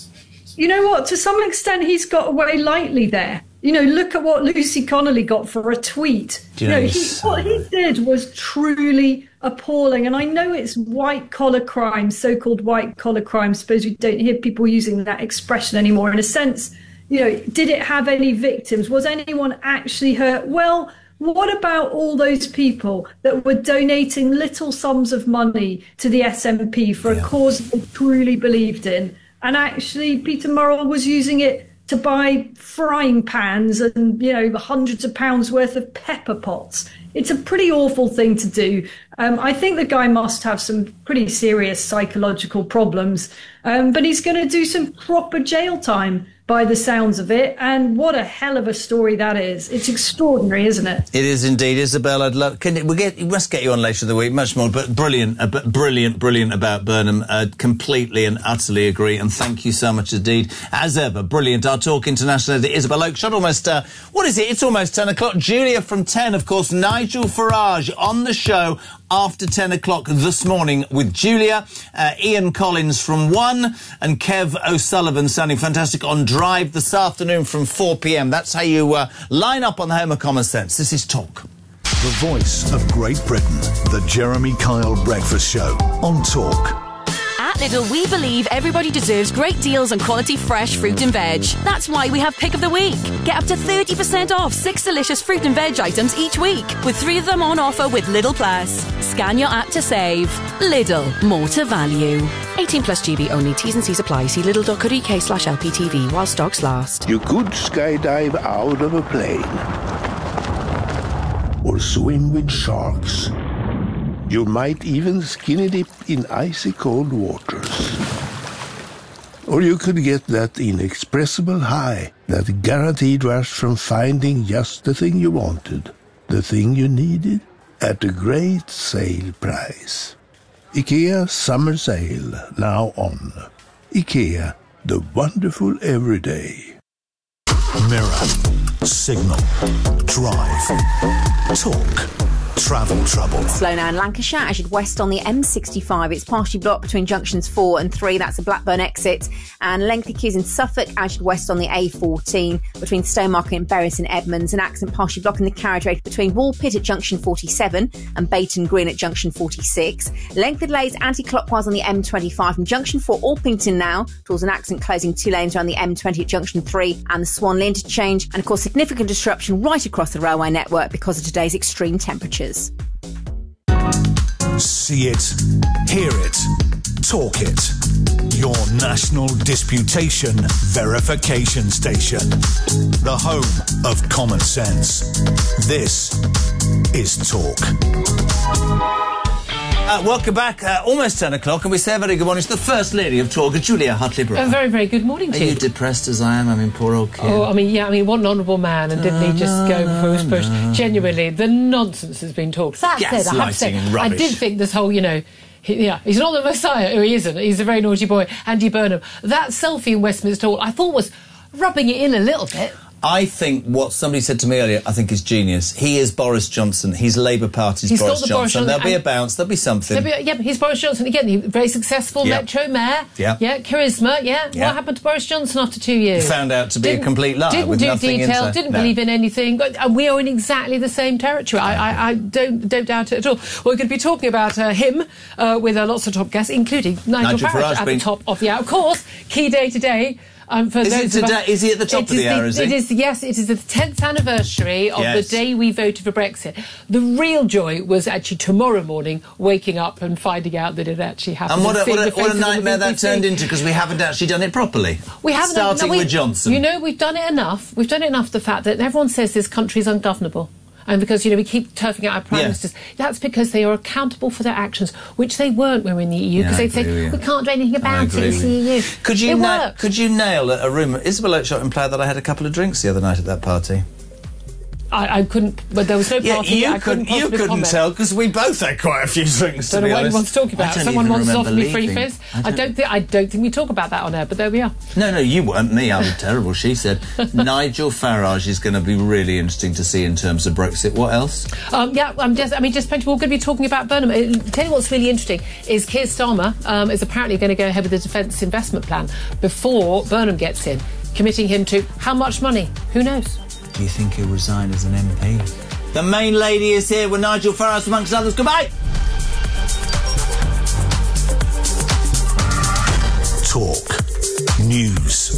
You know what? To some extent, he's got away lightly there. You know, look at what Lucy Connolly got for a tweet. Do you know, he, he's what he did was truly appalling. And I know it's white collar crime, so-called white collar crime. I suppose we don't hear people using that expression anymore. In a sense, you know, did it have any victims? Was anyone actually hurt? Well, what about all those people that were donating little sums of money to the S N P for a cause they truly believed in? And actually, Peter Murrell was using it to buy frying pans and, you know, hundreds of pounds worth of pepper pots. It's a pretty awful thing to do. Um, I think the guy must have some pretty serious psychological problems, um, but he's going to do some proper jail time by the sounds of it. And what a hell of a story that is. It's extraordinary, isn't it? It is indeed, Isabel. I'd love. Can we get? We must get you on later in the week, much more. But brilliant, uh, but brilliant, brilliant about Burnham. Uh, completely and utterly agree. And thank you so much indeed, as ever. Brilliant. Our Talk International editor, Isabel Oakeshott. Almost. Uh, what is it? It's almost ten o'clock. Julia from ten, of course. Nigel Farage on the show after ten o'clock this morning with Julia, uh, Ian Collins from one, and Kev O'Sullivan sounding fantastic on Drive this afternoon from four p.m. That's how you uh, line up on the home of common sense. This is Talk. The voice of Great Britain, the Jeremy Kyle Breakfast Show on Talk. At Lidl, we believe everybody deserves great deals on quality fresh fruit and veg. That's why we have Pick of the Week. Get up to thirty percent off six delicious fruit and veg items each week, with three of them on offer with Lidl Plus. Scan your app to save. Lidl, more to value. eighteen plus G B only. T's and C's apply. See lidl.co.uk slash LPTV while stocks last. You could skydive out of a plane or swim with sharks. You might even skinny dip in icy cold waters. Or you could get that inexpressible high, that guaranteed rush from finding just the thing you wanted, the thing you needed, at a great sale price. IKEA Summer Sale, now on. IKEA, the wonderful everyday. Mirror, Signal, Drive, Talk. Travel trouble. Slow now in Lancashire, as you'd west on the M sixty-five. It's partially blocked between junctions four and three. That's the Blackburn exit. And lengthy queues in Suffolk, as you'd west on the A fourteen between Stowmarket and Bury St Edmunds. An accident partially blocking the carriageway between Woolpit at junction forty-seven and Bayton Green at junction forty-six. Lengthy delays anti-clockwise on the M twenty-five from junction four Orpington now towards an accident closing two lanes around the M twenty at junction three and the Swanley interchange. And of course, significant disruption right across the railway network because of today's extreme temperatures. See it, hear it, talk it. Your national disputation verification station. The home of common sense. This is Talk. Uh, welcome back. Uh, almost ten o'clock, and we say a very good morning to the First Lady of Talk, Julia Hartley-Browne. A very, very good morning to Are you. you depressed as I am? I mean, poor old kid. Oh, I mean, yeah, I mean, what an honourable man, and didn't he just go before he was pushed? Genuinely, the nonsense has been talked. That said, I have to say, Gaslighting and I rubbish. did think this whole, you know, he, yeah, he's not the Messiah. Oh, he isn't. He's a very naughty boy. Andy Burnham. That selfie in Westminster Hall, I thought was rubbing it in a little bit. I think what somebody said to me earlier, I think is genius. He is Boris Johnson. He's Labour Party's He's got Boris the Johnson. Boris Johnson There'll be a and- bounce. There'll be something. Maybe, yeah, but he's Boris Johnson again. He, very successful Yeah. Metro Mayor. Yeah. Yeah, charisma. Yeah. Yeah. What happened to Boris Johnson after two years? He found out to be a Didn't- complete liar Didn't with do nothing detail. inside. Didn't No. believe in anything. But, and we are in exactly the same territory. I, I, I don't don't doubt it at all. We're going to be talking about uh, him uh, with uh, lots of top guests, including Nigel, Nigel Farage, Farage at being- the top of the hour. Of course, key day today. Um, for Is it those of us- today- is he at the top It of the is hour, is he? It is, yes, it is the tenth anniversary of Yes. the day we voted for Brexit. The real joy was actually tomorrow morning, waking up and finding out that it actually happened. And what a, seeing what, the a, what a faces on the nightmare that B B C. turned into, because we haven't actually done it properly. We haven't Starting no, we- with Johnson. You know, we've done it enough. We've done it enough. The fact that everyone says this country is ungovernable. And because, you know, we keep turfing out our prime Yeah. ministers, that's because they are accountable for their actions, which they weren't when we were in the E U, Yeah, because I they'd say, agree with you. we can't do anything I about it, agree it's with the you. E U. Could you, it na- works. could you nail a, a rumour? Isabel Oakeshott implied that I had a couple of drinks the other night at that party. I, I couldn't, but there was no Yeah, party. you I couldn't, couldn't you possibly couldn't comment. tell because we both had quite a few drinks. Don't to know be what honest. anyone's talking I about. don't Someone even wants to remember offer me free leaving. fizz. I I don't- don't think I don't think we talk about that on air, but there we are. No, no, you weren't. Me, I was terrible. She said Nigel Farage is going to be really interesting to see in terms of Brexit. What else? Um, yeah, I'm just, I mean, just plenty. We're going to be talking about Burnham. Uh, tell you what's really interesting is Keir Starmer um, is apparently going to go ahead with the defence investment plan before Burnham gets in, committing him to how much money? Who knows? Do you think he'll resign as an M P? The main lady is here with Nigel Farage amongst others. Goodbye. Talk. News.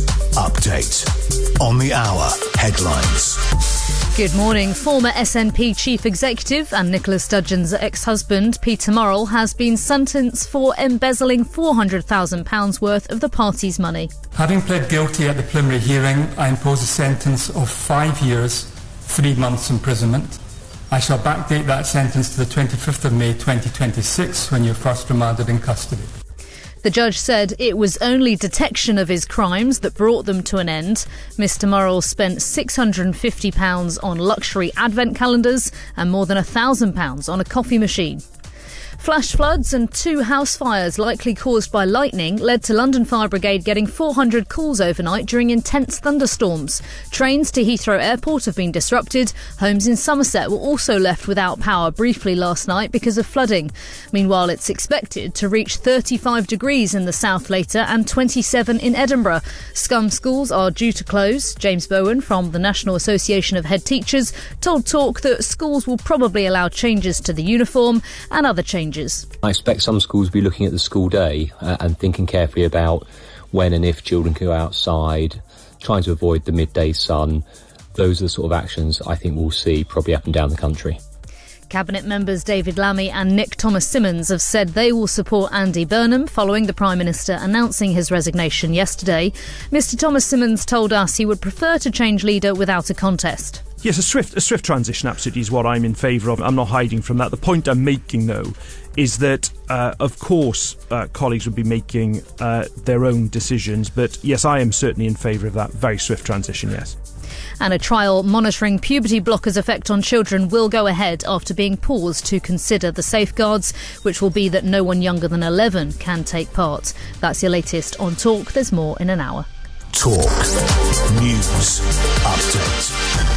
Update. On the hour. Headlines. Good morning. Former S N P chief executive and Nicola Sturgeon's ex-husband, Peter Murrell, has been sentenced for embezzling four hundred thousand pounds worth of the party's money. Having pled guilty at the preliminary hearing, I impose a sentence of five years, three months imprisonment. I shall backdate that sentence to the twenty-fifth of May twenty twenty-six, when you're first remanded in custody. The judge said it was only detection of his crimes that brought them to an end. Mister Murrell spent six hundred fifty pounds on luxury advent calendars and more than one thousand pounds on a coffee machine. Flash floods and two house fires likely caused by lightning led to London Fire Brigade getting four hundred calls overnight during intense thunderstorms. Trains to Heathrow Airport have been disrupted. Homes in Somerset were also left without power briefly last night because of flooding. Meanwhile, it's expected to reach thirty-five degrees in the south later and twenty-seven in Edinburgh. Scum schools are due to close. James Bowen from the National Association of Head Teachers told Talk that schools will probably allow changes to the uniform and other changes. I expect some schools will be looking at the school day uh, and thinking carefully about when and if children can go outside, trying to avoid the midday sun. Those are the sort of actions I think we'll see probably up and down the country. Cabinet members David Lammy and Nick Thomas-Symonds have said they will support Andy Burnham following the Prime Minister announcing his resignation yesterday. Mister Thomas-Symonds told us he would prefer to change leader without a contest. Yes, a swift, a swift transition absolutely is what I'm in favour of. I'm not hiding from that. The point I'm making, though, is that, uh, of course, uh, colleagues would be making uh, their own decisions. But, yes, I am certainly in favour of that very swift transition, yes. And a trial monitoring puberty blockers' effect on children will go ahead after being paused to consider the safeguards, which will be that no one younger than eleven can take part. That's your latest on Talk. There's more in an hour. Talk. News. Update.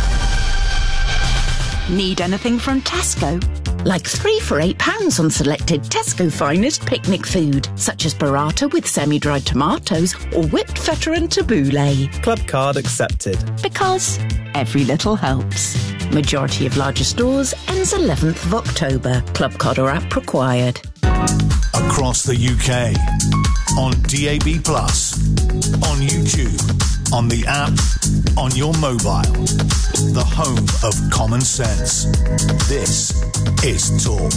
Need anything from Tesco? Like three for eight pounds on selected Tesco finest picnic food, such as burrata with semi-dried tomatoes or whipped feta and tabbouleh. Club card accepted. Because every little helps. Majority of larger stores ends eleventh of October. Club card or app required. Across the U K. On D A B plus. On YouTube. On the app. On your mobile. The home of common sense. This is Talk.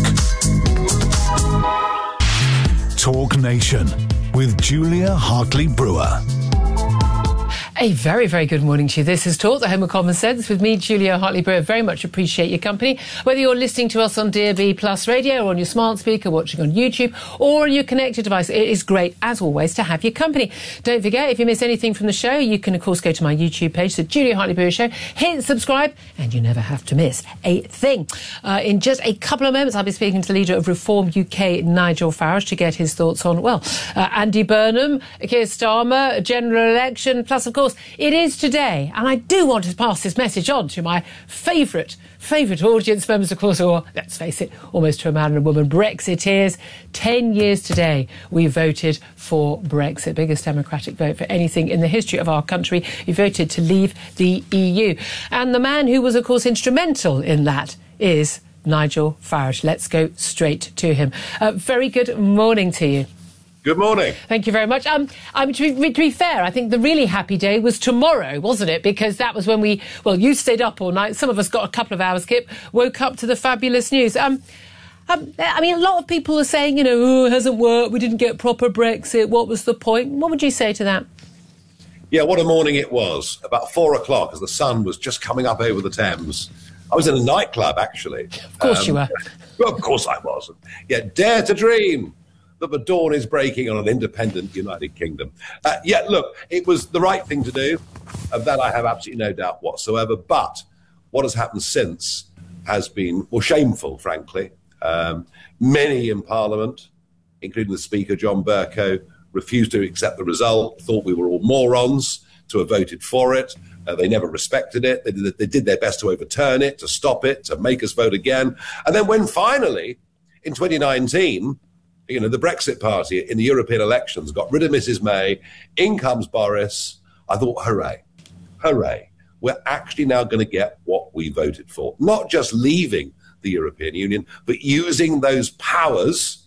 Talk Nation with Julia Hartley-Brewer. A very, very good morning to you. This is Talk, the home of common sense, with me, Julia Hartley-Brewer. Very much appreciate your company. Whether you're listening to us on D A B Plus Radio or on your smart speaker, watching on YouTube or on your connected device, it is great, as always, to have your company. Don't forget, if you miss anything from the show, you can, of course, go to my YouTube page, the Julia Hartley-Brewer Show, hit subscribe, and you never have to miss a thing. Uh, in just a couple of moments, I'll be speaking to the leader of Reform U K, Nigel Farage, to get his thoughts on, well, uh, Andy Burnham, Keir Starmer, a general election, plus, of course, it is today, and I do want to pass this message on to my favourite, favourite audience members, of course, or, let's face it, almost to a man and a woman, Brexiteers. Ten years today, we voted for Brexit, biggest democratic vote for anything in the history of our country. We voted to leave the E U. And the man who was, of course, instrumental in that is Nigel Farage. Let's go straight to him. Uh, very good morning to you. Good morning. Thank you very much. Um, I mean, to, be, to be fair, I think the really happy day was tomorrow, wasn't it? Because that was when we, well, you stayed up all night. Some of us got a couple of hours skip, woke up to the fabulous news. Um, um, I mean, a lot of people are saying, you know, oh, it hasn't worked. We didn't get proper Brexit. What was the point? What would you say to that? Yeah, what a morning it was. About four o'clock as the sun was just coming up over the Thames. I was in a nightclub, actually. Of course um, you were. Well, of course I was. Yeah, dare to dream that the dawn is breaking on an independent United Kingdom. Uh, yeah, look, it was the right thing to do. Of that I have absolutely no doubt whatsoever. But what has happened since has been, well, shameful, frankly. Um, many in Parliament, including the Speaker, John Bercow, refused to accept the result, thought we were all morons to have voted for it. Uh, they never respected it. They did, they did their best to overturn it, to stop it, to make us vote again. And then when finally, in twenty nineteen, you know, the Brexit Party in the European elections got rid of Missus May, in comes Boris, I thought, hooray, hooray. We're actually now going to get what we voted for. Not just leaving the European Union, but using those powers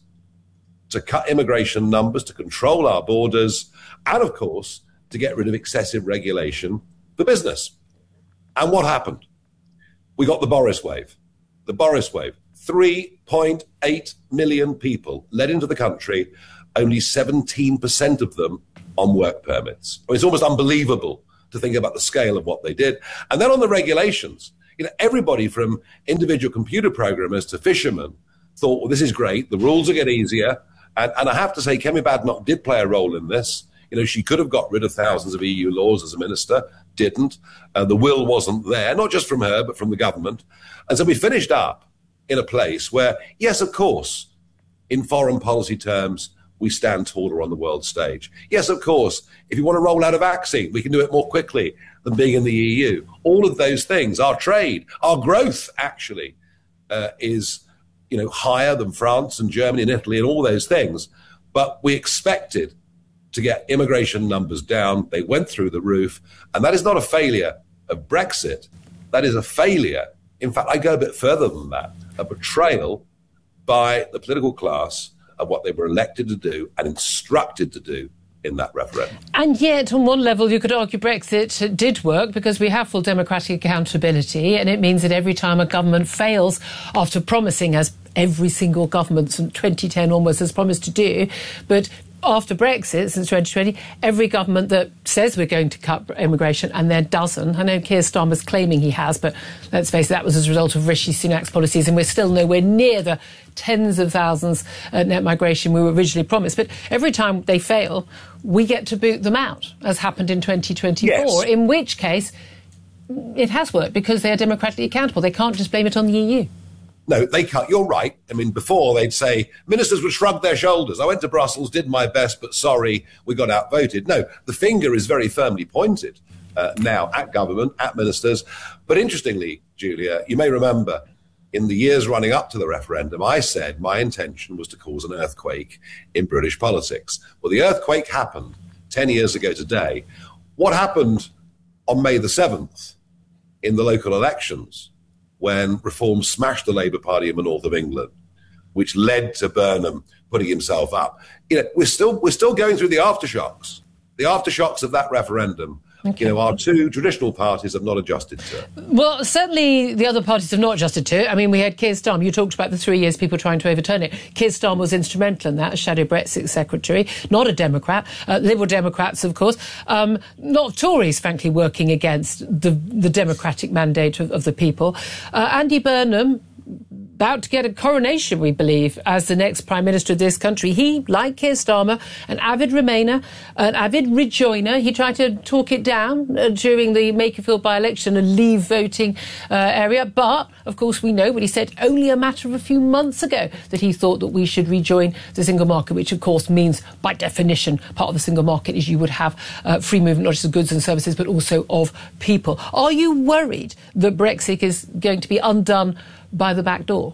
to cut immigration numbers, to control our borders, and of course, to get rid of excessive regulation for business. And what happened? We got the Boris wave. The Boris wave. three point eight million people led into the country, only seventeen percent of them on work permits. I mean, it's almost unbelievable to think about the scale of what they did. And then on the regulations, you know, everybody from individual computer programmers to fishermen thought, well, this is great. The rules will get easier. And, and I have to say, Kemi Badenoch did play a role in this. You know, she could have got rid of thousands of E U laws as a minister, didn't. Uh, the will wasn't there, not just from her, but from the government. And so we finished up in a place where, yes, of course, in foreign policy terms, we stand taller on the world stage. Yes, of course, if you want to roll out a vaccine, we can do it more quickly than being in the E U. All of those things, our trade, our growth, actually, uh, is, you know, higher than France and Germany and Italy and all those things. But we expected to get immigration numbers down. They went through the roof. And that is not a failure of Brexit. That is a failure. In fact, I go a bit further than that, a betrayal by the political class of what they were elected to do and instructed to do in that referendum. And yet, on one level, you could argue Brexit did work because we have full democratic accountability, and it means that every time a government fails after promising, as every single government since twenty ten almost has promised to do, but after Brexit, since twenty twenty, every government that says we're going to cut immigration and then doesn't. I know Keir Starmer's claiming he has, but let's face it, that was as a result of Rishi Sunak's policies, and we're still nowhere near the tens of thousands uh, net migration we were originally promised. But every time they fail, we get to boot them out, as happened in twenty twenty-four, yes. In which case it has worked because they are democratically accountable. They can't just blame it on the E U. No, they can't. You're right. I mean, before they'd say, ministers would shrug their shoulders. I went to Brussels, did my best, but sorry, we got outvoted. No, the finger is very firmly pointed uh, now at government, at ministers. But interestingly, Julia, you may remember in the years running up to the referendum, I said my intention was to cause an earthquake in British politics. Well, the earthquake happened ten years ago today. What happened on May the seventh in the local elections, when Reform smashed the Labour Party in the north of England, which led to Burnham putting himself up? You know, we're still we're still going through the aftershocks, the aftershocks of that referendum. Okay. You know, our two traditional parties have not adjusted to it. Well, certainly the other parties have not adjusted to it. I mean, we had Keir Starmer. You talked about the three years people trying to overturn it. Keir Starmer was instrumental in that, as Shadow Brexit Secretary, not a Democrat. Uh, Liberal Democrats, of course. Um, not Tories, frankly, working against the, the democratic mandate of, of the people. Uh, Andy Burnham, about to get a coronation, we believe, as the next Prime Minister of this country. He, like Keir Starmer, an avid Remainer, an avid rejoiner. He tried to talk it down uh, during the Makerfield by-election, a leave voting uh, area. But, of course, we know what he said only a matter of a few months ago, that he thought that we should rejoin the single market, which, of course, means, by definition, part of the single market is you would have uh, free movement, not just of goods and services, but also of people. Are you worried that Brexit is going to be undone by the back door?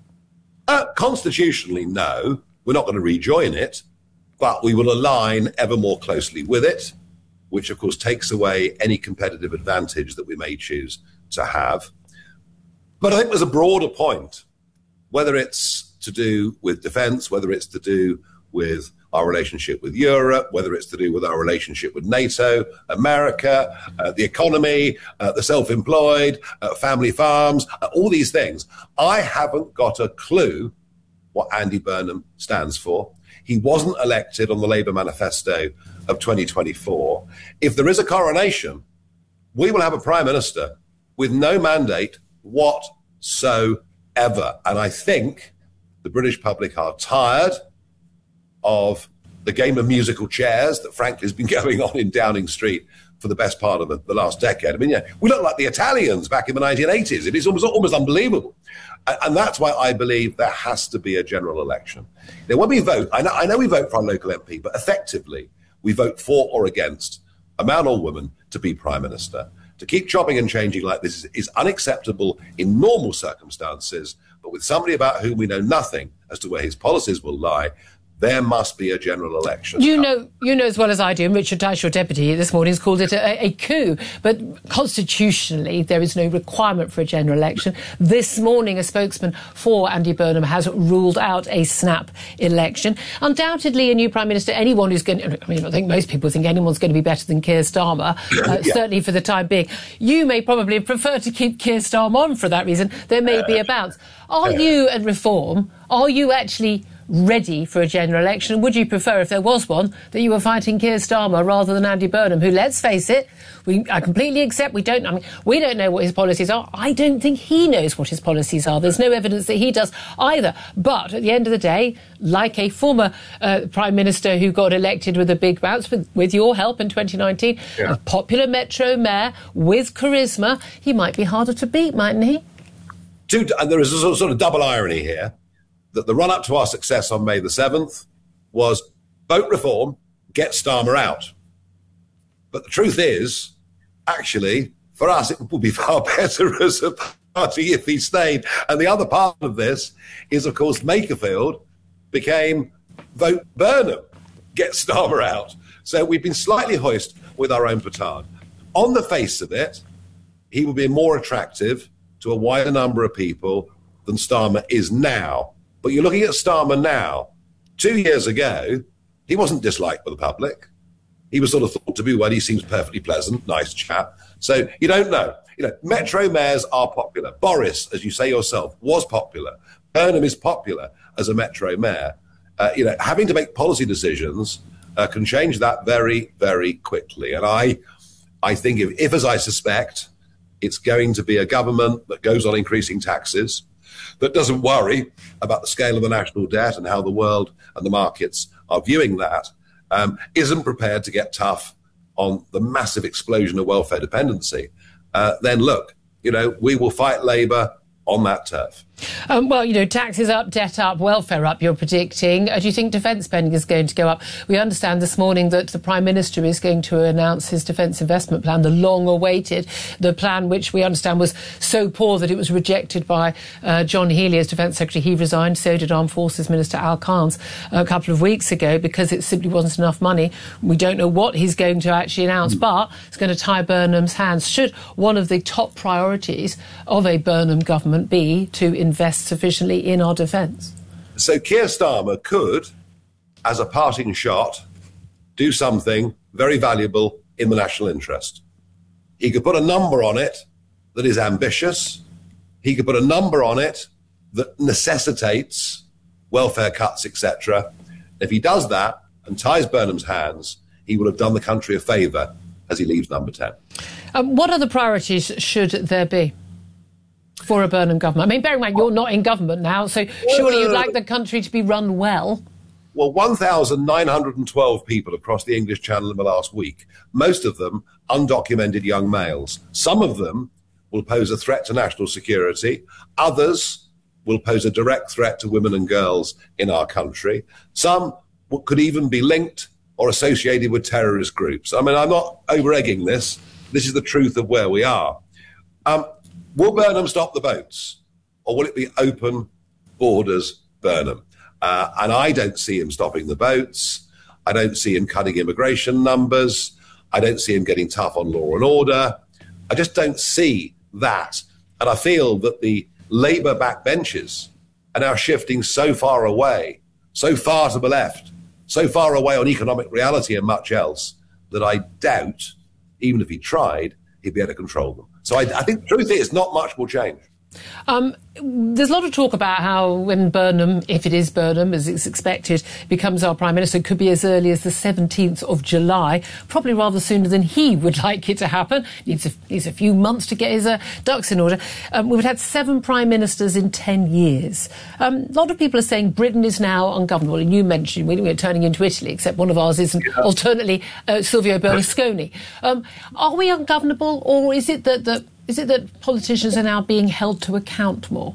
Uh, constitutionally, no. We're not going to rejoin it, but we will align ever more closely with it, which, of course, takes away any competitive advantage that we may choose to have. But I think there's a broader point, whether it's to do with defence, whether it's to do with our relationship with Europe, whether it's to do with our relationship with NATO, America, uh, the economy, uh, the self-employed, uh, family farms, uh, all these things. I haven't got a clue what Andy Burnham stands for. He wasn't elected on the Labour manifesto of twenty twenty-four. If there is a coronation, we will have a Prime Minister with no mandate whatsoever. And I think the British public are tired of the game of musical chairs that, frankly, has been going on in Downing Street for the best part of the, the last decade. I mean, yeah, we look like the Italians back in the nineteen eighties. It is almost, almost unbelievable. And, and that's why I believe there has to be a general election. Now, when we vote, I know, I know we vote for our local M P, but effectively, we vote for or against a man or woman to be Prime Minister. To keep chopping and changing like this is, is unacceptable in normal circumstances, but with somebody about whom we know nothing as to where his policies will lie, there must be a general election. You know, you know as well as I do, and Richard Dyche, your deputy, this morning has called it a, a coup. But constitutionally, there is no requirement for a general election. This morning, a spokesman for Andy Burnham has ruled out a snap election. Undoubtedly, a new Prime Minister, anyone who's going to, I mean, I think most people think anyone's going to be better than Keir Starmer, uh, yeah. certainly for the time being. You may probably prefer to keep Keir Starmer on for that reason. There may uh, be a bounce. Are uh, you at Reform, are you actually ready for a general election? Would you prefer, if there was one, that you were fighting Keir Starmer rather than Andy Burnham, who, let's face it, we I completely accept we don't I mean we don't know what his policies are. I don't think he knows what his policies are. There's no evidence that he does either. But at the end of the day, like a former uh, Prime Minister who got elected with a big bounce with, with your help in twenty nineteen, yeah. a popular Metro mayor with charisma, he might be harder to beat, mightn't he? Two, and there is a sort of double irony here. That the run-up to our success on May the seventh was vote Reform, get Starmer out. But the truth is, actually, for us, it would be far better as a party if he stayed. And the other part of this is, of course, Makerfield became vote Burnham, get Starmer out. So we've been slightly hoist with our own petard. On the face of it, he would be more attractive to a wider number of people than Starmer is now. But you're looking at Starmer now. Two years ago, he wasn't disliked by the public. He was sort of thought to be, well, he seems perfectly pleasant, nice chap. So you don't know. You know, Metro mayors are popular. Boris, as you say yourself, was popular. Burnham is popular as a Metro mayor. Uh, you know, having to make policy decisions uh, can change that very, very quickly. And I, I think if, if, as I suspect, it's going to be a government that goes on increasing taxes, that doesn't worry about the scale of the national debt and how the world and the markets are viewing that, um, isn't prepared to get tough on the massive explosion of welfare dependency, uh, then look, you know, we will fight Labour on that turf. Um, well, you know, taxes up, debt up, welfare up, you're predicting. Uh, do you think defence spending is going to go up? We understand this morning that the Prime Minister is going to announce his defence investment plan, the long-awaited, the plan which we understand was so poor that it was rejected by uh, John Healey as Defence Secretary. He resigned, so did Armed Forces Minister Al Carnes a couple of weeks ago because it simply wasn't enough money. We don't know what he's going to actually announce, mm. but it's going to tie Burnham's hands. Should one of the top priorities of a Burnham government be to invest sufficiently in our defence? So Keir Starmer could, as a parting shot, do something very valuable in the national interest. He could put a number on it that is ambitious. He could put a number on it that necessitates welfare cuts, et cetera. If he does that and ties Burnham's hands, he will have done the country a favour as he leaves number ten. Um, what other priorities should there be for a Burnham government? I mean, bear in mind, you're not in government now, so surely you'd like the country to be run well. Well, one thousand nine hundred twelve people across the English Channel in the last week, most of them undocumented young males. Some of them will pose a threat to national security. Others will pose a direct threat to women and girls in our country. Some could even be linked or associated with terrorist groups. I mean, I'm not over-egging this. This is the truth of where we are. Um, will Burnham stop the boats? Or will it be open borders Burnham? Uh, and I don't see him stopping the boats. I don't see him cutting immigration numbers. I don't see him getting tough on law and order. I just don't see that. And I feel that the Labour backbenches are now shifting so far away, so far to the left, so far away on economic reality and much else, that I doubt, even if he tried, he'd be able to control them. So I, I think the truth is not much will change. Um, there's a lot of talk about how when Burnham, if it is Burnham, as it's expected, becomes our Prime Minister, it could be as early as the seventeenth of July, probably rather sooner than he would like it to happen. Needs a, needs a few months to get his uh, ducks in order. Um, we've had seven Prime Ministers in ten years. Um, a lot of people are saying Britain is now ungovernable, and you mentioned we, we're turning into Italy, except one of ours isn't, yeah. alternately uh, Silvio Berlusconi. Um, are we ungovernable, or is it that... that Is it that politicians are now being held to account more?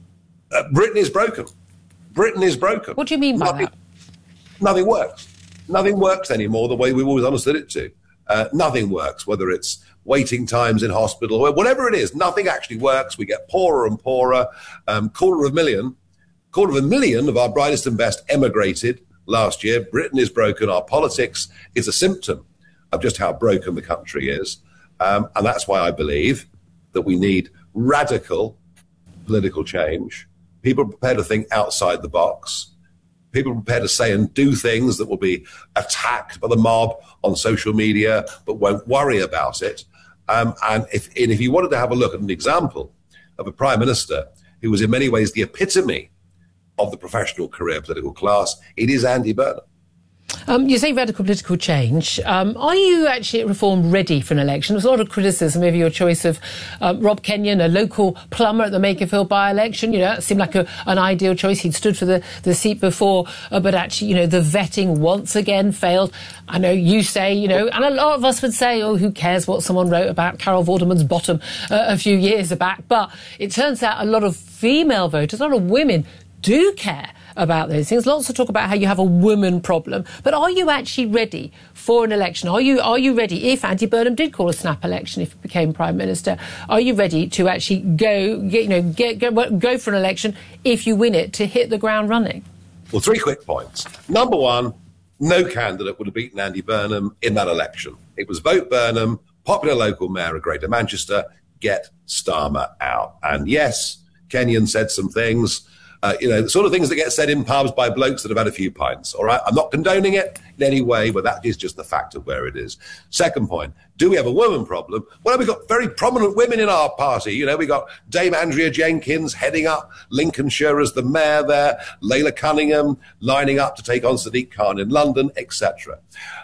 Uh, Britain is broken. Britain is broken. What do you mean by nothing, that? Nothing works. Nothing works anymore the way we've always understood it to. Uh, nothing works, whether it's waiting times in hospital or whatever it is. Nothing actually works. We get poorer and poorer. Um, quarter of a million, quarter of a million of our brightest and best emigrated last year. Britain is broken. Our politics is a symptom of just how broken the country is. Um, and that's why I believe that we need radical political change, people prepared to think outside the box, people prepared to say and do things that will be attacked by the mob on social media but won't worry about it. Um, and, if, and if you wanted to have a look at an example of a Prime Minister who was in many ways the epitome of the professional career political class, it is Andy Burnham. Um, you say radical political change. Um, are you actually at Reform ready for an election? There's a lot of criticism over your choice of um, Rob Kenyon, a local plumber at the Makerfield by-election. You know, that seemed like a, an ideal choice. He'd stood for the, the seat before, uh, but actually, you know, the vetting once again failed. I know you say, you know, and a lot of us would say, oh, who cares what someone wrote about Carol Vorderman's bottom uh, a few years back. But it turns out a lot of female voters, a lot of women do care about those things. Lots of talk about how you have a woman problem, but are you actually ready for an election? Are you are you ready, if Andy Burnham did call a snap election, if he became Prime Minister, are you ready to actually go, get, you know, get, go, go for an election if you win it, to hit the ground running? Well, three quick points. Number one, no candidate would have beaten Andy Burnham in that election. It was vote Burnham, popular local mayor of Greater Manchester, get Starmer out. And yes, Kenyon said some things. Uh, you know, the sort of things that get said in pubs by blokes that have had a few pints, all right? I'm not condoning it in any way, but that is just the fact of where it is. Second point, do we have a woman problem? Well, we've got very prominent women in our party. You know, we've got Dame Andrea Jenkins heading up Lincolnshire as the mayor there, Layla Cunningham lining up to take on Sadiq Khan in London, et cetera.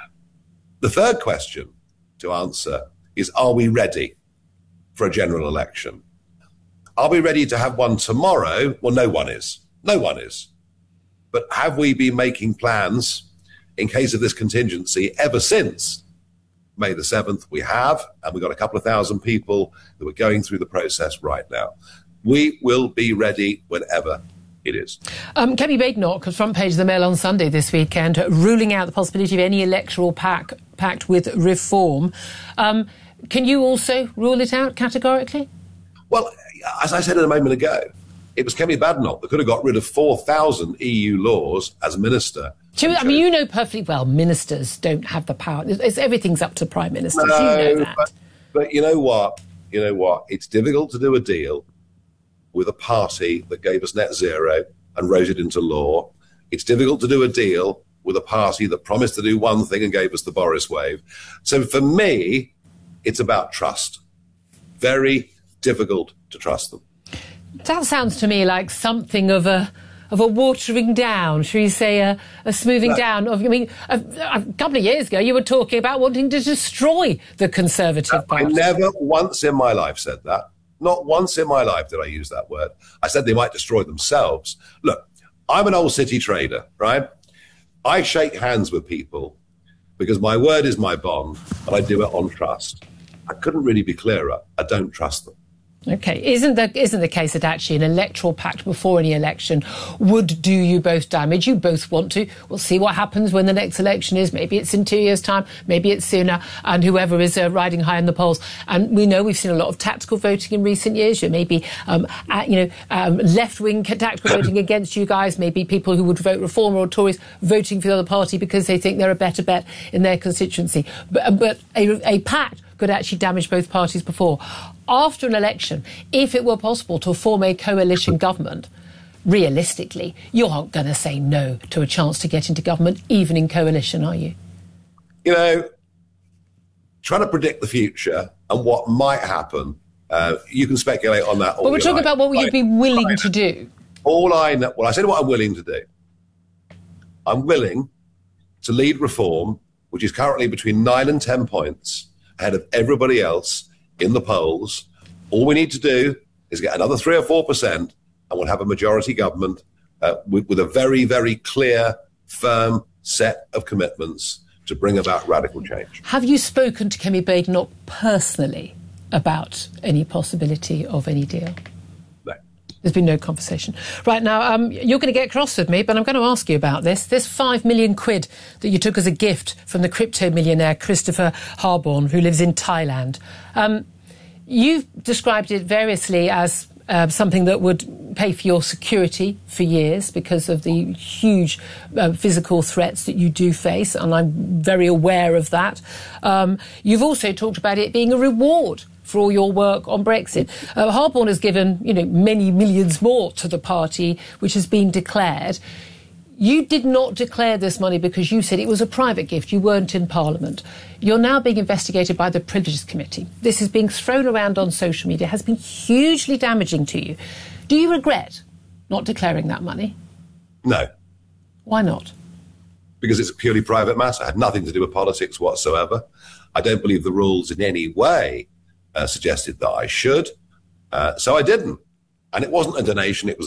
The third question to answer is, are we ready for a general election? Are we ready to have one tomorrow? Well, no one is. No one is. But have we been making plans in case of this contingency ever since May the seventh? We have, and we've got a couple of thousand people that are going through the process right now. We will be ready whenever it is. Um, Kemi Badenoch, front page of the Mail on Sunday this weekend, ruling out the possibility of any electoral pact, pact with Reform. Um, can you also rule it out categorically? Well, as I said a moment ago, it was Kemi Badenoch that could have got rid of four thousand E U laws as minister. I mean, you know perfectly well ministers don't have the power. It's, everything's up to prime ministers. No, you know that. But, but you know what? You know what? It's difficult to do a deal with a party that gave us net zero and wrote it into law. It's difficult to do a deal with a party that promised to do one thing and gave us the Boris wave. So for me, it's about trust. Very difficult to trust them. That sounds to me like something of a of a watering down, should we say, a, a smoothing no. down of. I mean, a, a couple of years ago, you were talking about wanting to destroy the Conservative Party. I never once in my life said that. Not once in my life did I use that word. I said they might destroy themselves. Look, I'm an old city trader, right? I shake hands with people because my word is my bond, and I do it on trust. I couldn't really be clearer. I don't trust them. OK. Isn't the, isn't the case that actually an electoral pact before any election would do you both damage? You both want to. We'll see what happens when the next election is. Maybe it's in two years' time. Maybe it's sooner. And whoever is uh, riding high in the polls. And we know we've seen a lot of tactical voting in recent years. You maybe, um, uh, you know, um, left-wing tactical voting against you guys. Maybe people who would vote Reform or Tories voting for the other party because they think they're a better bet in their constituency. But, but a, a pact could actually damage both parties before. After an election, if it were possible to form a coalition government, realistically, you aren't going to say no to a chance to get into government, even in coalition, are you? You know, trying to predict the future and what might happen Uh, you can speculate on that all But we're you talking like. about what you'd be willing All I to do. All I know, well, I said what I'm willing to do. I'm willing to lead reform, which is currently between nine and ten points ahead of everybody else in the polls. All we need to do is get another three or four percent, and we'll have a majority government uh, with, with a very, very clear, firm set of commitments to bring about radical change. Have you spoken to Kemi Badenoch personally about any possibility of any deal? No. There's been no conversation. Right, now, um, you're going to get cross with me, but I'm going to ask you about this. This five million quid that you took as a gift from the crypto millionaire Christopher Harborn, who lives in Thailand. Um, you've described it variously as uh, something that would pay for your security for years because of the huge uh, physical threats that you do face, and I'm very aware of that. Um, you've also talked about it being a reward for all your work on Brexit. Uh, Harborn has given, you know, many millions more to the party, which has been declared. You did not declare this money because you said it was a private gift. You weren't in Parliament. You're now being investigated by the Privileges Committee. This is being thrown around on social media, has been hugely damaging to you. Do you regret not declaring that money? No. Why not? Because it's a purely private matter. It had nothing to do with politics whatsoever. I don't believe the rules in any way uh, suggested that I should. Uh, so I didn't. And it wasn't a donation, it was